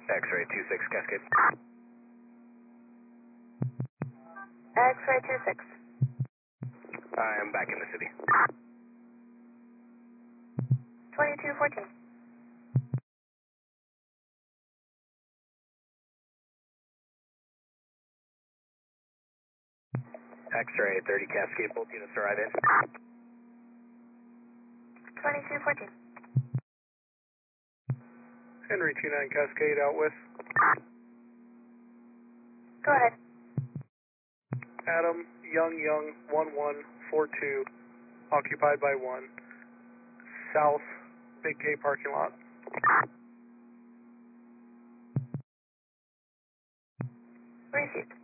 X-ray 26 Cascade. X-ray 26. I am back in the city. 2214. X-ray 30 Cascade, both units arrive in. 2214. Henry 29 Cascade out with. Go ahead. Adam, Young 1142, occupied by 1. South, Big K parking lot. Received.